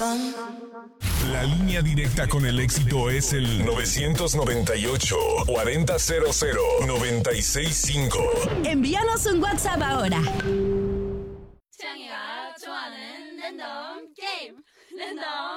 La línea directa con el éxito es el 998-4000-965. Envíanos un WhatsApp ahora. 태양이가 좋아하는 랜덤 게임 랜덤